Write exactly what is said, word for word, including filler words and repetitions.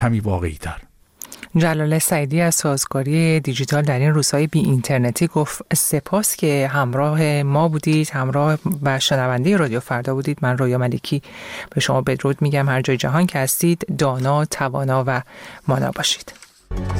کمی واقعی تر. جلال سعیدی از سازگاری دیجیتال در این روزهای بی اینترنتی گفت سپاس که همراه ما بودید، همراه و شنونده رادیو فردا بودید. من رویا ملکی به شما بدرود میگم. هر جای جهان که هستید دانا، توانا و مانا باشید.